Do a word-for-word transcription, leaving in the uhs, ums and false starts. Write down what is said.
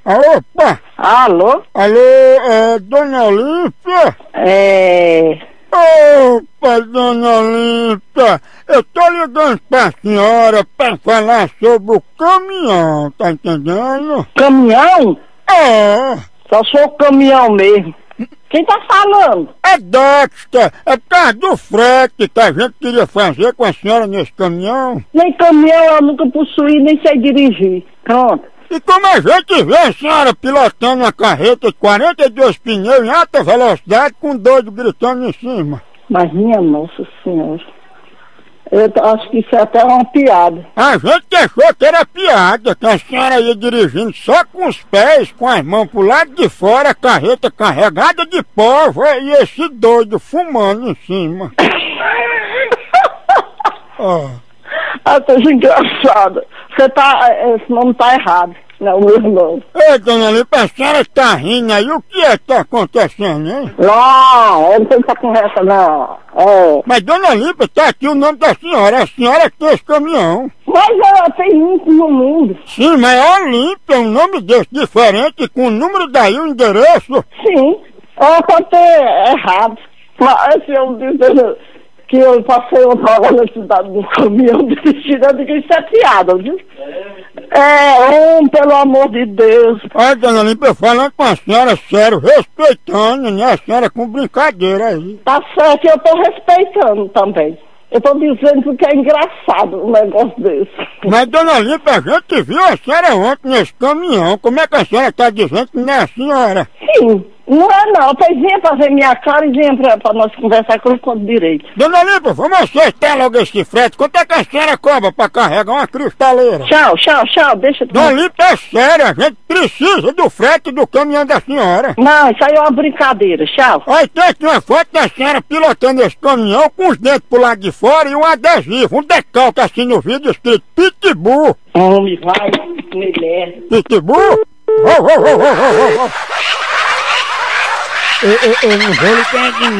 Opa! Alô? Alô, é Dona Olímpia? É... Opa, Dona Olímpia! Eu tô ligando pra senhora pra falar sobre o caminhão, tá entendendo? Caminhão? É, Só sou caminhão mesmo. Quem tá falando? é Dexter, é por causa do frete que a gente queria fazer com a senhora nesse caminhão. Nem caminhão eu nunca possuí, nem sei dirigir. Pronto. E como a gente vê a senhora pilotando uma carreta de quarenta e dois pneus em alta velocidade com doido gritando em cima. Mas minha nossa senhora, eu t- acho que isso é até uma piada. A gente achou que era piada, que a senhora ia dirigindo só com os pés, com as mãos pro lado de fora, a carreta carregada de pólvora e esse doido fumando em cima. Ó. Ah, tô engraçada. Você tá... Esse nome tá errado. Não, meu irmão. Ei, Dona Olímpia, a senhora tá rindo aí, o que é que tá acontecendo, hein? Não, eu não tenho essa conversa, não. É. Mas Dona Olímpia, tá aqui o nome da senhora, a senhora que tem esse caminhão. Mas eu tenho muito no mundo. Sim, mas é Olímpia, um nome desse diferente, com o número daí, o endereço. Sim. Eu pode ter errado. Mas se eu dizendo que eu passei outra hora na cidade do caminhão dirigindo, eu digo, isso é piada, viu? É, um, pelo amor de Deus. Olha, Dona Olímpia, falando com a senhora sério, respeitando, né? A senhora com brincadeira aí. Tá certo, eu tô respeitando também. Eu tô dizendo que é engraçado um negócio desse. Mas, Dona Olímpia, a gente viu a senhora ontem nesse caminhão. Como é que a senhora tá dizendo que não é a senhora? Sim, não é não. Pois vinha pra ver minha cara e vinha pra, pra nós conversar com o conto direito. Dona Olímpia, vamos acertar logo esse frete. Quanto é que a senhora cobra pra carregar uma cristaleira? Tchau, tchau, tchau, deixa tu. Dona Olímpia, é sério, a gente precisa do frete do caminhão da senhora. Não, isso aí é uma brincadeira, tchau. Olha, tem aqui uma foto da senhora pilotando esse caminhão com os dentes pro lado de fora e um adesivo, um decalque assim no vidro escrito Pitbull. Homem, vai, mulher. Pitbull? Oh, oh, oh, oh, oh, oh. Eu, eu, eu não vou lhe pedir